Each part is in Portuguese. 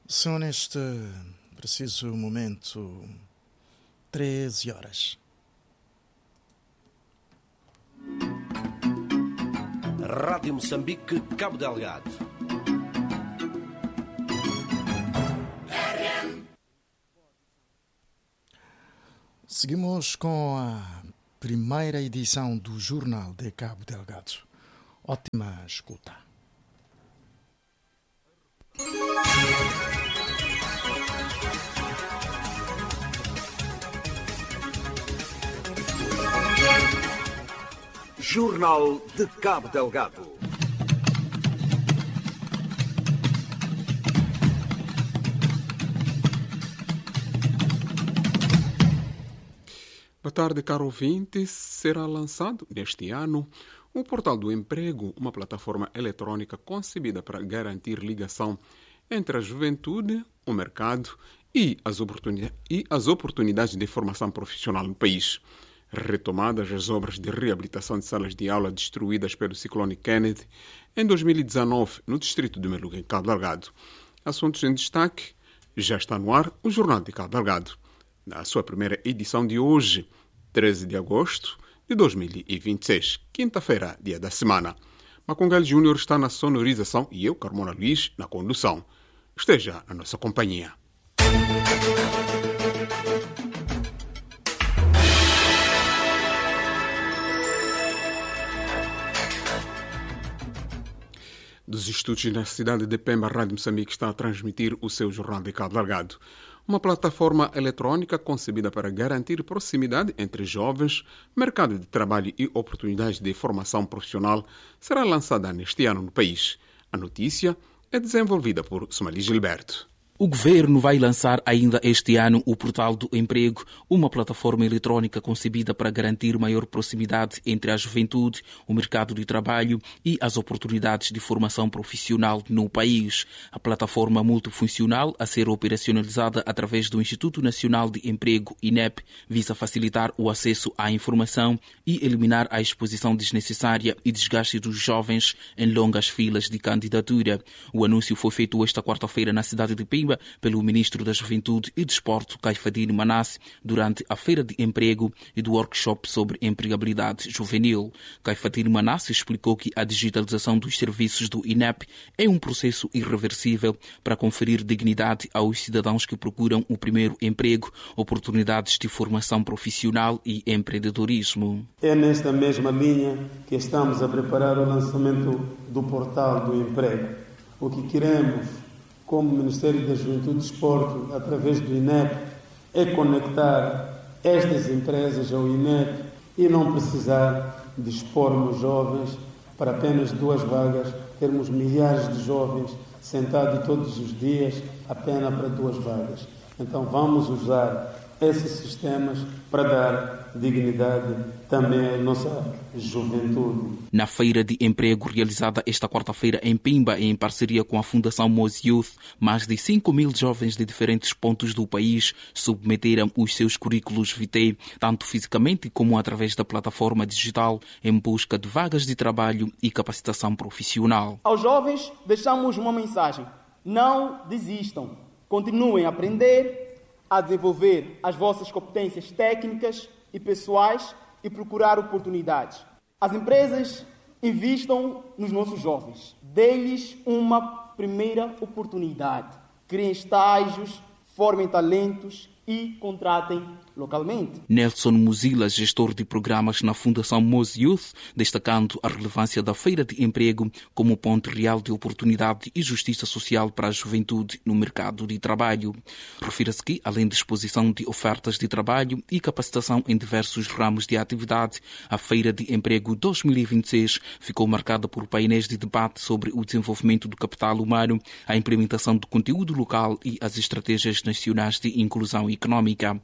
São neste preciso momento 13 horas. Rádio Moçambique, Cabo Delgado. Seguimos com a primeira edição do Jornal de Cabo Delgado. Ótima escuta. Jornal de Cabo Delgado. Boa tarde, caro ouvinte. Será lançado neste ano o Portal do Emprego, uma plataforma eletrônica concebida para garantir ligação entre a juventude, o mercado e as oportunidades de formação profissional no país. Retomadas as obras de reabilitação de salas de aula destruídas pelo ciclone Kennedy em 2019 no distrito de Meluga, em Cabo Delgado. Assuntos em destaque, já está no ar o Jornal de Cabo Delgado. Na sua primeira edição de hoje, 13 de agosto de 2026, quinta-feira, dia da semana. Macongal Júnior está na sonorização e eu, Carmona Luís, na condução. Esteja na nossa companhia. Dos estudos na cidade de Pemba, a Rádio Moçambique está a transmitir o seu Jornal de Cabo Delgado. Uma plataforma eletrônica concebida para garantir proximidade entre jovens, mercado de trabalho e oportunidades de formação profissional será lançada neste ano no país. A notícia é desenvolvida por Somali Gilberto. O governo vai lançar ainda este ano o Portal do Emprego, uma plataforma eletrônica concebida para garantir maior proximidade entre a juventude, o mercado de trabalho e as oportunidades de formação profissional no país. A plataforma multifuncional a ser operacionalizada através do Instituto Nacional de Emprego, INEP, visa facilitar o acesso à informação e eliminar a exposição desnecessária e desgaste dos jovens em longas filas de candidatura. O anúncio foi feito esta quarta-feira na cidade de Pemba pelo Ministro da Juventude e Desporto, Caifadine Manasse, durante a Feira de Emprego e do workshop sobre empregabilidade juvenil. Caifadine Manasse explicou que a digitalização dos serviços do INEP é um processo irreversível para conferir dignidade aos cidadãos que procuram o primeiro emprego, oportunidades de formação profissional e empreendedorismo. É nesta mesma linha que estamos a preparar o lançamento do Portal do Emprego. O que queremos, como Ministério da Juventude e Desporto, através do INEP, é conectar estas empresas ao INEP e não precisar de expormos jovens para apenas 2 vagas, termos milhares de jovens sentados todos os dias apenas para 2 vagas. Então vamos usar esses sistemas para dar dignidade também à nossa juventude. Na Feira de Emprego realizada esta quarta-feira em Pemba, em parceria com a Fundação Moz Youth, mais de 5.000 jovens de diferentes pontos do país submeteram os seus currículos vitae, tanto fisicamente como através da plataforma digital, em busca de vagas de trabalho e capacitação profissional. Aos jovens deixamos uma mensagem: não desistam, continuem a aprender, a desenvolver as vossas competências técnicas e pessoais e procurar oportunidades. As empresas investam nos nossos jovens. Deem-lhes uma primeira oportunidade. Criem estágios, formem talentos e contratem localmente. Nelson Muzila, gestor de programas na Fundação Moz Youth, destacando a relevância da Feira de Emprego como ponto real de oportunidade e justiça social para a juventude no mercado de trabalho. Refira-se que, além da exposição de ofertas de trabalho e capacitação em diversos ramos de atividade, a Feira de Emprego 2026 ficou marcada por painéis de debate sobre o desenvolvimento do capital humano, a implementação do conteúdo local e as estratégias nacionais de inclusão económica.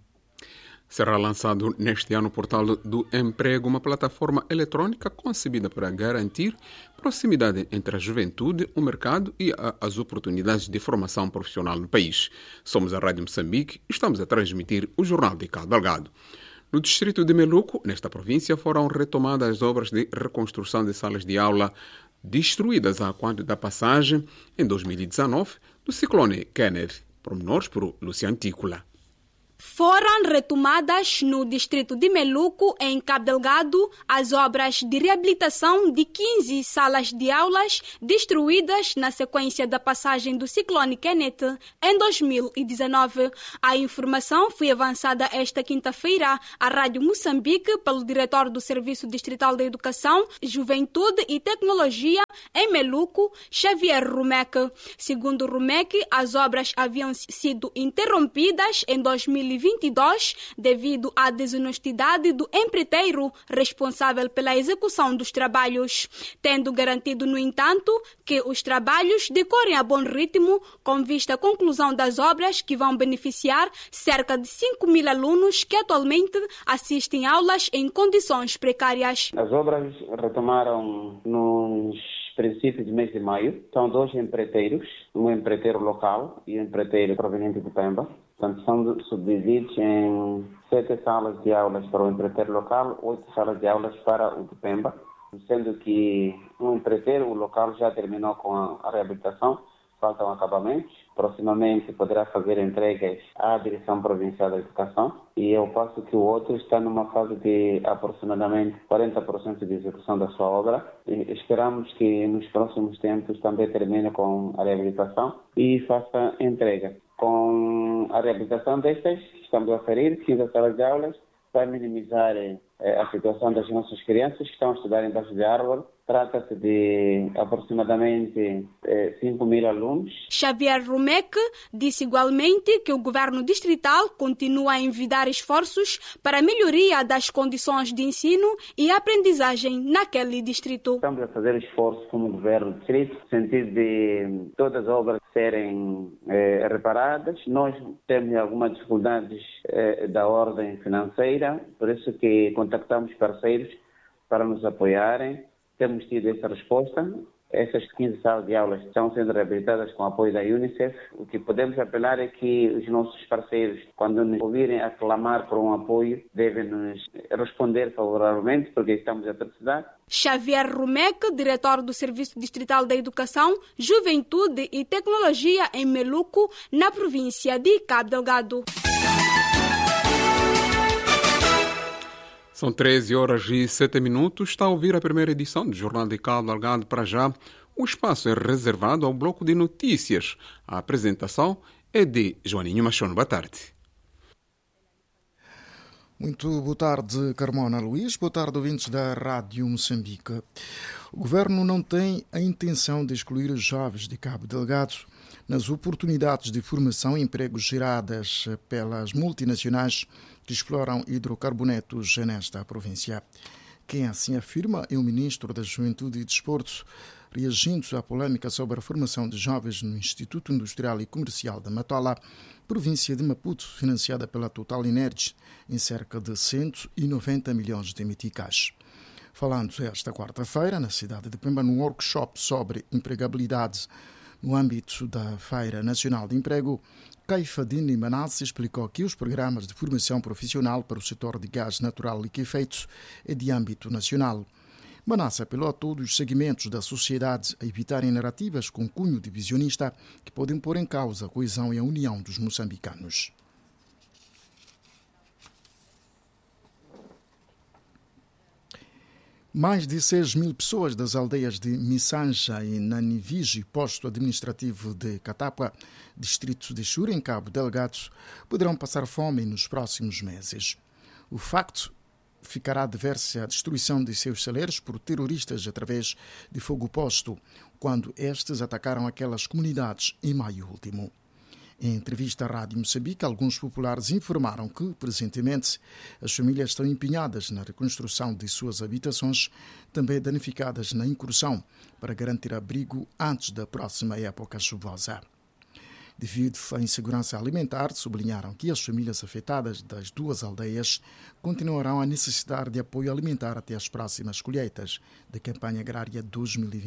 Será lançado neste ano o Portal do Emprego, uma plataforma eletrônica concebida para garantir proximidade entre a juventude, o mercado e as oportunidades de formação profissional no país. Somos a Rádio Moçambique e estamos a transmitir o Jornal de Cabo Delgado. No distrito de Meluco, nesta província, foram retomadas as obras de reconstrução de salas de aula destruídas a quando da passagem, em 2019, do ciclone Kenneth. Pormenores por Luciano Tícola. Foram retomadas no distrito de Meluco, em Cabo Delgado, as obras de reabilitação de 15 salas de aulas destruídas na sequência da passagem do ciclone Kenneth em 2019. A informação foi avançada esta quinta-feira à Rádio Moçambique pelo diretor do Serviço Distrital de Educação, Juventude e Tecnologia em Meluco, Xavier Rumek. Segundo Rumek, as obras haviam sido interrompidas em 2022 devido à desonestidade do empreiteiro responsável pela execução dos trabalhos, tendo garantido, no entanto, que os trabalhos decorrem a bom ritmo com vista à conclusão das obras que vão beneficiar cerca de 5.000 alunos que atualmente assistem aulas em condições precárias. As obras retomaram nos princípios do mês de maio. São 2 empreiteiros, um empreiteiro local e um empreiteiro proveniente de Pemba. Portanto, são subdivididos em 7 salas de aulas para o empreiteiro local, 8 salas de aulas para o de Pemba, sendo que um empreiteiro, o local, já terminou com a reabilitação, faltam acabamentos. Proximamente poderá fazer entregas à Direção Provincial da Educação e ao passo que o outro está numa fase de aproximadamente 40% de execução da sua obra. E esperamos que nos próximos tempos também termine com a reabilitação e faça entrega. Com a reabilitação destas, estamos a oferecer 15 salas de aulas para minimizar a situação das nossas crianças que estão a estudar embaixo de árvore. Trata-se de aproximadamente 5.000 alunos. Xavier Rumek disse igualmente que o governo distrital continua a envidar esforços para a melhoria das condições de ensino e aprendizagem naquele distrito. Estamos a fazer esforço como governo distrito, no sentido de todas as obras serem reparadas. Nós temos algumas dificuldades da ordem financeira, por isso que contactamos parceiros para nos apoiarem. Temos tido essa resposta. Essas 15 salas de aulas estão sendo reabilitadas com o apoio da Unicef. O que podemos apelar é que os nossos parceiros, quando nos ouvirem a clamar por um apoio, devem nos responder favoravelmente, porque estamos a precisar. Xavier Rumek, diretor do Serviço Distrital da Educação, Juventude e Tecnologia em Meluco, na província de Cabo Delgado. São 13h07. Está a ouvir a primeira edição do Jornal de Cabo Delgado. Para já, o espaço é reservado ao bloco de notícias. A apresentação é de Joaninho Machón. Boa tarde. Muito boa tarde, Carmona Luís. Boa tarde, ouvintes da Rádio Moçambique. O Governo não tem a intenção de excluir os jovens de Cabo Delgado nas oportunidades de formação e emprego geradas pelas multinacionais que exploram hidrocarbonetos nesta província. Quem assim afirma é o Ministro da Juventude e Desporto, reagindo à polêmica sobre a formação de jovens no Instituto Industrial e Comercial da Matola, província de Maputo, financiada pela Total Energy em cerca de 190 milhões de meticais. Falando esta quarta-feira, na cidade de Pemba, num workshop sobre empregabilidade no âmbito da Feira Nacional de Emprego, Caifadine Manassi explicou que os programas de formação profissional para o setor de gás natural liquefeito é de âmbito nacional. Manassi apelou a todos os segmentos da sociedade a evitarem narrativas com cunho divisionista que podem pôr em causa a coesão e a união dos moçambicanos. Mais de 6.000 pessoas das aldeias de Missanja e Nanivigi, posto administrativo de Catapua, distrito de Xura, em Cabo Delgado, poderão passar fome nos próximos meses. O facto ficará adversa à destruição de seus celeiros por terroristas através de fogo posto, quando estes atacaram aquelas comunidades em maio último. Em entrevista à Rádio Moçambique, alguns populares informaram que, presentemente, as famílias estão empenhadas na reconstrução de suas habitações, também danificadas na incursão, para garantir abrigo antes da próxima época chuvosa. Devido à insegurança alimentar, sublinharam que as famílias afetadas das duas aldeias continuarão a necessitar de apoio alimentar até as próximas colheitas da campanha agrária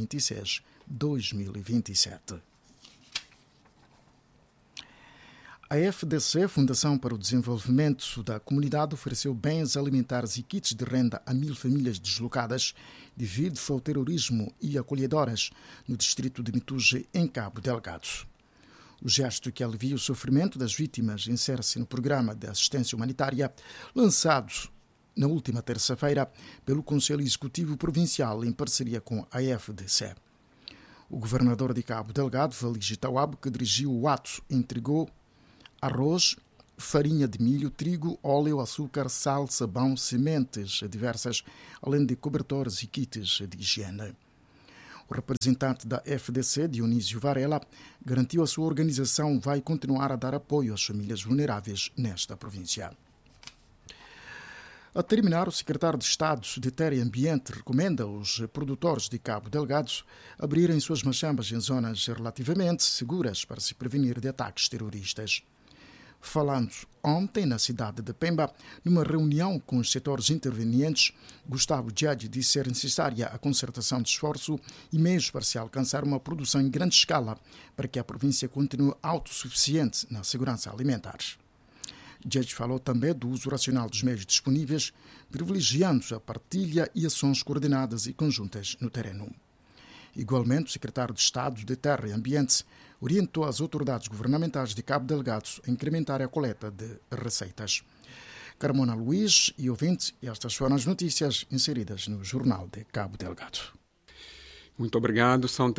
2026-2027. A FDC, Fundação para o Desenvolvimento da Comunidade, ofereceu bens alimentares e kits de renda a 1000 famílias deslocadas devido ao terrorismo e acolhedoras no distrito de Mituge, em Cabo Delgado. O gesto que alivia o sofrimento das vítimas insere-se no programa de assistência humanitária lançado na última terça-feira pelo Conselho Executivo Provincial em parceria com a FDC. O governador de Cabo Delgado, Valige Tawab, que dirigiu o ato, entregou arroz, farinha de milho, trigo, óleo, açúcar, sal, sabão, sementes diversas, além de cobertores e kits de higiene. O representante da FDC, Dionísio Varela, garantiu a sua organização vai continuar a dar apoio às famílias vulneráveis nesta província. A terminar, o secretário de Estado de Terra e Ambiente recomenda aos produtores de Cabo Delgado abrirem suas machambas em zonas relativamente seguras para se prevenir de ataques terroristas. Falando ontem na cidade de Pemba, numa reunião com os setores intervenientes, Gustavo Djadji disse ser necessária a concertação de esforço e meios para se alcançar uma produção em grande escala para que a província continue autossuficiente na segurança alimentar. Djadji falou também do uso racional dos meios disponíveis, privilegiando a partilha e ações coordenadas e conjuntas no terreno. Igualmente, o secretário de Estado de Terra e Ambiente orientou as autoridades governamentais de Cabo Delgado a incrementar a coleta de receitas. Carmona Luís e ouvintes, estas foram as notícias inseridas no Jornal de Cabo Delgado. Muito obrigado, são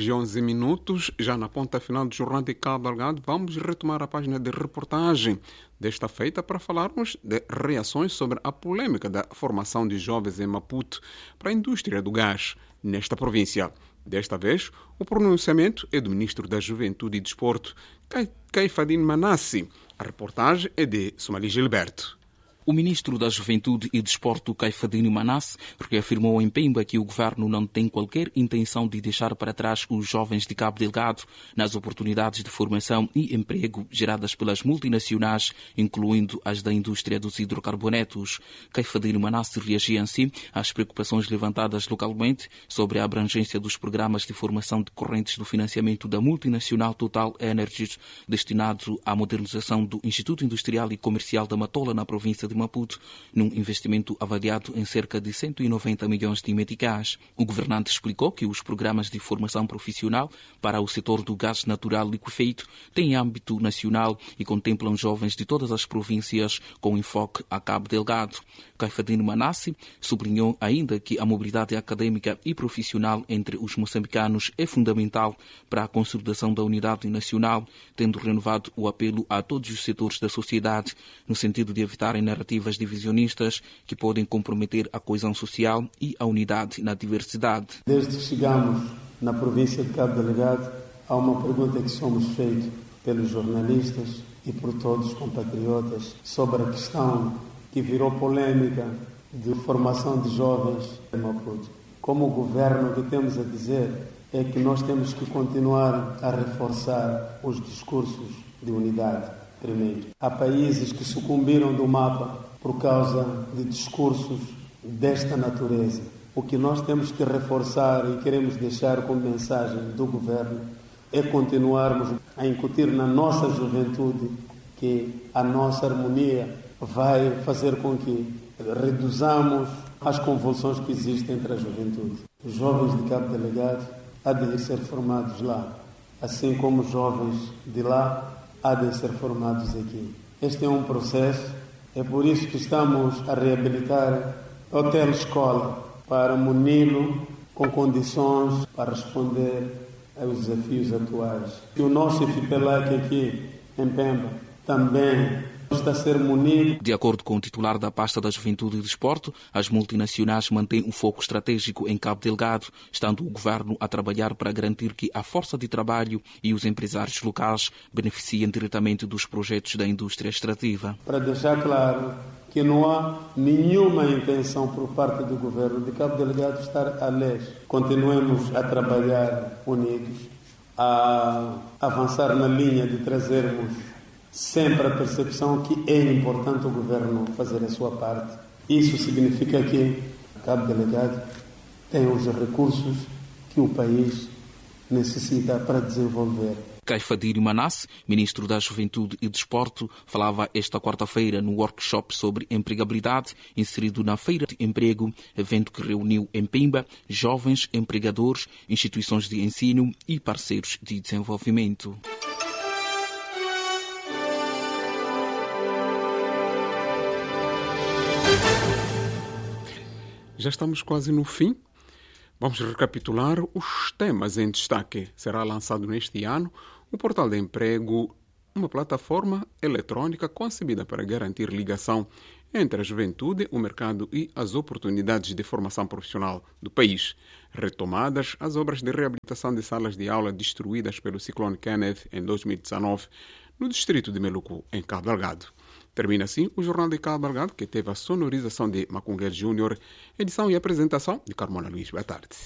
13h11. Já na ponta final do Jornal de Cabo Delgado, vamos retomar a página de reportagem desta feita para falarmos de reações sobre a polêmica da formação de jovens em Maputo para a indústria do gás nesta província. Desta vez, o pronunciamento é do Ministro da Juventude e Desporto, Caifadine Manassi. A reportagem é de Somali Gilberto. O ministro da Juventude e Desporto, Caifadine Manassi, reafirmou em Pemba que o governo não tem qualquer intenção de deixar para trás os jovens de Cabo Delgado nas oportunidades de formação e emprego geradas pelas multinacionais, incluindo as da indústria dos hidrocarbonetos. Caifadine Manassi reagia assim às preocupações levantadas localmente sobre a abrangência dos programas de formação decorrentes do financiamento da multinacional Total Energies, destinado à modernização do Instituto Industrial e Comercial da Matola, na província de Maputo, num investimento avaliado em cerca de 190 milhões de meticais. O governante explicou que os programas de formação profissional para o setor do gás natural liquefeito têm âmbito nacional e contemplam jovens de todas as províncias com enfoque a Cabo Delgado. Caifadine Manassi sublinhou ainda que a mobilidade acadêmica e profissional entre os moçambicanos é fundamental para a consolidação da unidade nacional, tendo renovado o apelo a todos os setores da sociedade, no sentido de evitarem narrativas divisionistas que podem comprometer a coesão social e a unidade na diversidade. Desde que chegamos na província de Cabo Delgado, há uma pergunta que somos feitos pelos jornalistas e por todos os compatriotas sobre a questão que virou polêmica de formação de jovens em Maputo. Como governo, o que temos a dizer é que nós temos que continuar a reforçar os discursos de unidade. Primeiro, há países que sucumbiram do mapa por causa de discursos desta natureza. O que nós temos que reforçar e queremos deixar como mensagem do governo é continuarmos a incutir na nossa juventude que a nossa harmonia vai fazer com que reduzamos as convulsões que existem entre a juventude. Os jovens de Cabo Delgado há de ser formados lá, assim como os jovens de lá há de ser formados aqui. Este é um processo, é por isso que estamos a reabilitar o Hotel Escola para muni-lo com condições para responder aos desafios atuais. E o nosso FIPELAC aqui em Pemba também está a ser munido. De acordo com o titular da pasta da Juventude e Desporto, as multinacionais mantêm um foco estratégico em Cabo Delgado, estando o governo a trabalhar para garantir que a força de trabalho e os empresários locais beneficiem diretamente dos projetos da indústria extrativa. Para deixar claro que não há nenhuma intenção por parte do governo de Cabo Delgado estar a leste. Continuemos a trabalhar unidos, a avançar na linha de trazermos sempre a percepção que é importante o governo fazer a sua parte. Isso significa que Cabo Delgado tem os recursos que o país necessita para desenvolver. Caifadírio Manasse, ministro da Juventude e Desporto, falava esta quarta-feira no workshop sobre empregabilidade, inserido na Feira de Emprego, evento que reuniu em Pemba jovens, empregadores, instituições de ensino e parceiros de desenvolvimento. Já estamos quase no fim. Vamos recapitular os temas em destaque. Será lançado neste ano o Portal de Emprego, uma plataforma eletrônica concebida para garantir ligação entre a juventude, o mercado e as oportunidades de formação profissional do país. Retomadas as obras de reabilitação de salas de aula destruídas pelo ciclone Kenneth em 2019 no distrito de Meluku, em Cabo Delgado. Termina assim o Jornal de Cabo Delgado, que teve a sonorização de Macunguel Júnior, edição e apresentação de Carmona Luís. Boa tarde.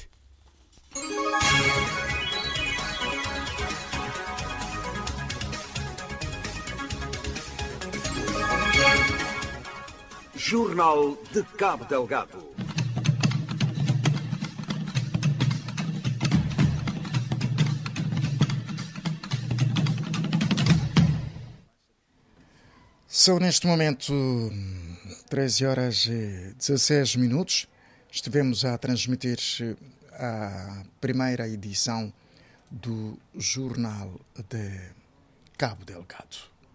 Jornal de Cabo Delgado. São neste momento 13 horas e 16 minutos. Estivemos a transmitir a primeira edição do Jornal de Cabo Delgado.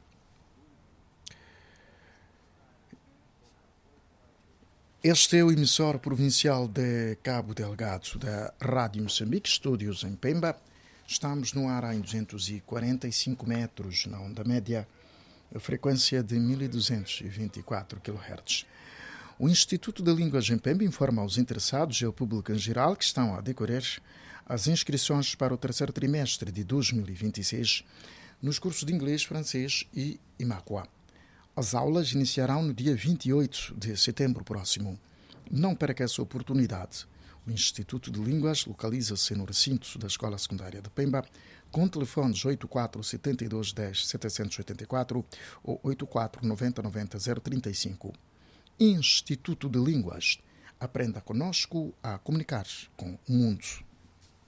Este é o emissor provincial de Cabo Delgado da Rádio Moçambique, estúdios em Pemba. Estamos no ar em 245 metros na onda média, a frequência de 1224 kHz. O Instituto de Línguas em Pemba informa aos interessados e ao público em geral que estão a decorrer as inscrições para o terceiro trimestre de 2026 nos cursos de inglês, francês e imacuá. As aulas iniciarão no dia 28 de setembro próximo. Não perca essa oportunidade. O Instituto de Línguas localiza-se no recinto da Escola Secundária de Pemba, com telefones 84 72 10 784 ou 84 90 90 035. Instituto de Línguas. Aprenda conosco a comunicar com o mundo.